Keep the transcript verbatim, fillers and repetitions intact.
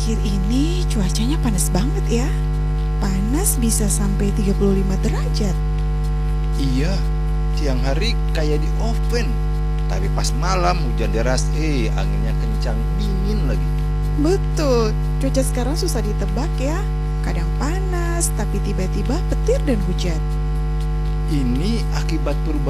Akhir-akhir ini cuacanya panas banget ya. Panas bisa sampai tiga puluh lima derajat. Iya, siang hari kayak di oven, tapi pas malam hujan deras, eh anginnya kencang, dingin lagi. Betul, cuaca sekarang susah ditebak ya. Kadang panas, tapi tiba-tiba petir dan hujan. Ini akibat perubahan